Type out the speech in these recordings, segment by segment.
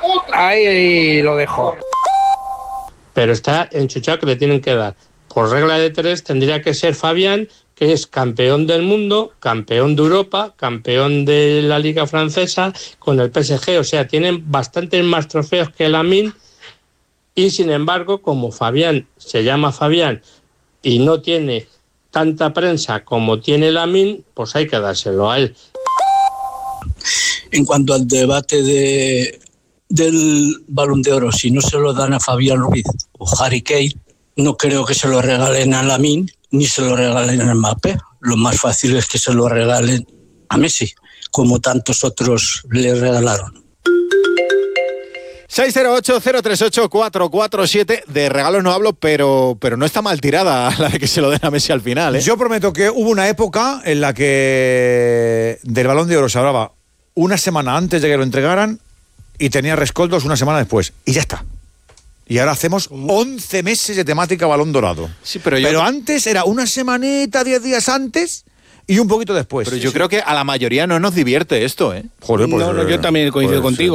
Ahí lo dejo. Pero está enchuchado que le tienen que dar. Por regla de 3 tendría que ser Fabián, que es campeón del mundo, campeón de Europa, campeón de la Liga Francesa con el PSG. O sea, tienen bastantes más trofeos que Lamine. Y sin embargo, como Fabián se llama Fabián y no tiene tanta prensa como tiene Lamine, pues hay que dárselo a él. En cuanto al debate del Balón de Oro, si no se lo dan a Fabián Ruiz o Harry Kane, no creo que se lo regalen a Lamine ni se lo regalen a Mbappé. Lo más fácil es que se lo regalen a Messi, como tantos otros le regalaron. 608-038-447. De regalos no hablo, pero no está mal tirada la de que se lo den a Messi al final, ¿eh? Yo prometo que hubo una época en la que del Balón de Oro se hablaba una semana antes de que lo entregaran y tenía rescoldos una semana después. Y ya está. Y ahora hacemos 11 meses de temática Balón Dorado. Sí, pero antes era una semanita, 10 días antes y un poquito después. Pero yo creo que a la mayoría no nos divierte esto, ¿eh? Joder, pues, no, yo también coincido contigo.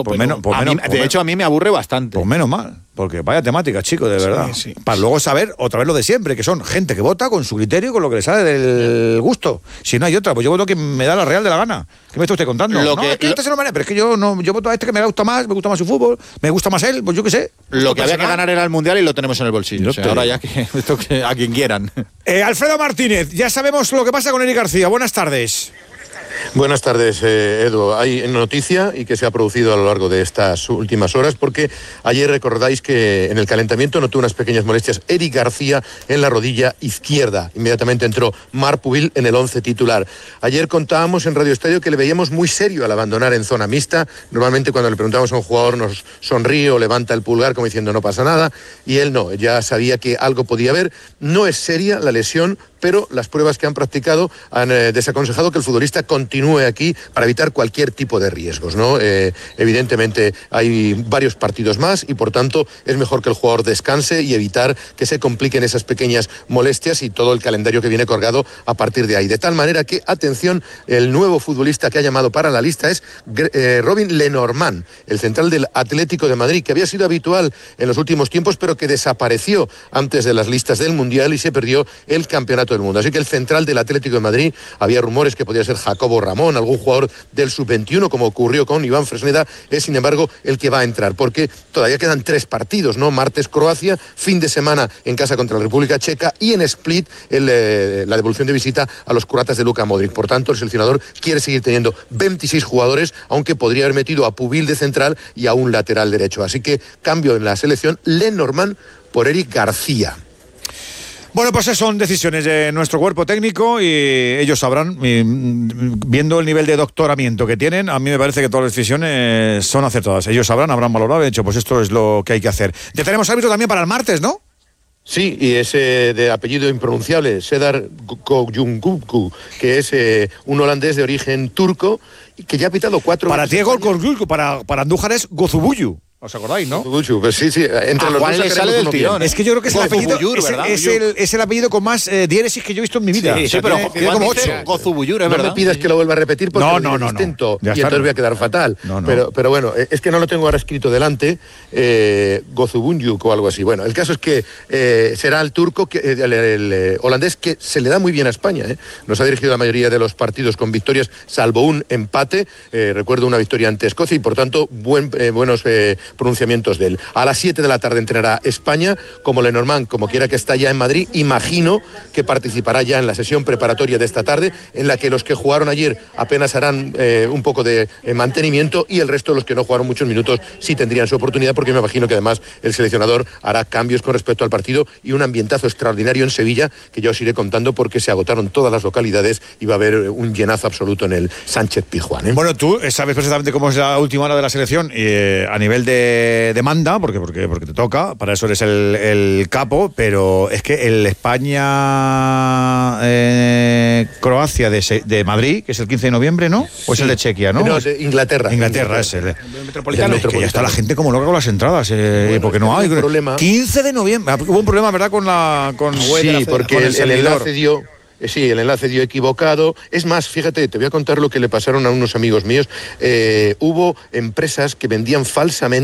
De hecho, a mí me aburre bastante. Pues menos mal, porque vaya temática, chicos, de verdad. Sí. Para luego saber otra vez lo de siempre, que son gente que vota con su criterio, con lo que le sale del gusto. Si no hay otra, pues yo voto que me da la real de la gana. ¿Qué me está usted contando? Es que este se lo merece, pero es que yo voto a este que me gusta más su fútbol, me gusta más él, pues yo qué sé. Lo que había que ganar era el Mundial y lo tenemos en el bolsillo. O sea, ahora ya que a quien quieran. Alfredo Martínez, ya sabemos lo que pasa con Eric García. Buenas tardes. Buenas tardes, Edu. Hay noticia y que se ha producido a lo largo de estas últimas horas, porque ayer recordáis que en el calentamiento notó unas pequeñas molestias Eric García en la rodilla izquierda. Inmediatamente entró Marc Pubil en el 11 titular. Ayer contábamos en Radio Estadio que le veíamos muy serio al abandonar en zona mixta. Normalmente cuando le preguntamos a un jugador nos sonríe o levanta el pulgar como diciendo no pasa nada, y él no, ya sabía que algo podía haber. No es seria la lesión, pero las pruebas que han practicado han desaconsejado que el futbolista continúe aquí para evitar cualquier tipo de riesgos, ¿no? Evidentemente hay varios partidos más y por tanto es mejor que el jugador descanse y evitar que se compliquen esas pequeñas molestias y todo el calendario que viene colgado a partir de ahí. De tal manera que, atención, el nuevo futbolista que ha llamado para la lista es Robin Lenormand, el central del Atlético de Madrid, que había sido habitual en los últimos tiempos, pero que desapareció antes de las listas del Mundial y se perdió el campeonato del mundo. Así que el central del Atlético de Madrid, había rumores que podía ser Jacobo Ramón, algún jugador del sub-21, como ocurrió con Iván Fresneda, es sin embargo el que va a entrar, porque todavía quedan 3 partidos, ¿no? Martes Croacia, fin de semana en casa contra la República Checa y en Split la devolución de visita a los croatas de Luka Modric. Por tanto, el seleccionador quiere seguir teniendo 26 jugadores, aunque podría haber metido a Pubil de central y a un lateral derecho. Así que cambio en la selección, Lenormand por Eric García. Bueno, pues esas son decisiones de nuestro cuerpo técnico y ellos sabrán, viendo el nivel de doctoramiento que tienen, a mí me parece que todas las decisiones son acertadas. Ellos sabrán, habrán valorado, de hecho, pues esto es lo que hay que hacer. Ya tenemos árbitro también para el martes, ¿no? Sí, y es de apellido impronunciable, Sedar Koyunkuku, que es un holandés de origen turco, que ya ha pitado 4 Para ti es Koyunkuku, para Andújar es Gozubuyu. ¿Os acordáis, no? Pues sí, entre los dos le sale del tirón. Es que yo creo que es el apellido, es el apellido con más diéresis que yo he visto en mi vida. Sí, pero tiene como 8. Gozubuyur, es no verdad. me pidas que lo vuelva a repetir porque no. intento y Ya entonces voy a quedar fatal. No. Pero bueno, es que no lo tengo ahora escrito delante, Gozubunyuk o algo así. Bueno, el caso es que será el turco, el holandés, que se le da muy bien a España. Nos ha dirigido la mayoría de los partidos con victorias, salvo un empate. Recuerdo una victoria ante Escocia y por tanto buenos pronunciamientos de él. A las 7 de la tarde entrenará España, como Lenormand, como quiera que está ya en Madrid, imagino que participará ya en la sesión preparatoria de esta tarde, en la que los que jugaron ayer apenas harán un poco de mantenimiento y el resto de los que no jugaron muchos minutos sí tendrían su oportunidad, porque me imagino que además el seleccionador hará cambios con respecto al partido y un ambientazo extraordinario en Sevilla, que ya os iré contando porque se agotaron todas las localidades y va a haber un llenazo absoluto en el Sánchez Pizjuán. Bueno, tú sabes perfectamente cómo es la última hora de la selección a nivel de demanda, porque te toca, para eso eres el capo, pero es que el España-Croacia de Madrid, que es el 15 de noviembre, ¿no? ¿O es el de Chequia, no? No, de Inglaterra. Inglaterra es el Metropolitano. Es que ya está la gente como loca con las entradas, porque no hay. Problema. 15 de noviembre. Hubo un problema, ¿verdad? Sí, porque el enlace dio... Sí, el enlace dio equivocado. Es más, fíjate, te voy a contar lo que le pasaron a unos amigos míos. Hubo empresas que vendían falsamente